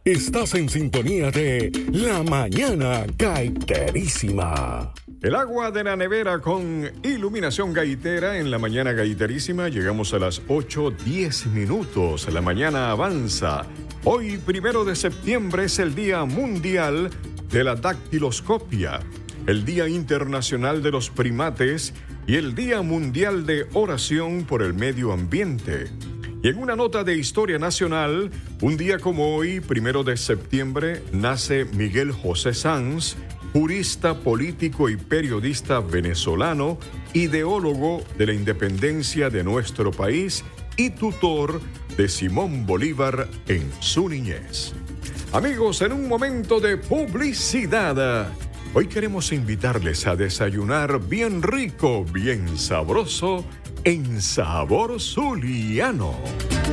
Estás en sintonía de La Mañana Gaiterísima. El agua de la nevera con iluminación gaitera en La Mañana Gaiterísima. Llegamos a las 8:10. La mañana avanza. Hoy, 1 de septiembre, es el Día Mundial de la Dactiloscopia, el Día Internacional de los Primates y el Día Mundial de Oración por el Medio Ambiente. Y en una nota de historia nacional, un día como hoy, 1 de septiembre, nace Miguel José Sanz, jurista, político y periodista venezolano, ideólogo de la independencia de nuestro país y tutor de Simón Bolívar en su niñez. Amigos, en un momento de publicidad, hoy queremos invitarles a desayunar bien rico, bien sabroso, en Sabor Zuliano.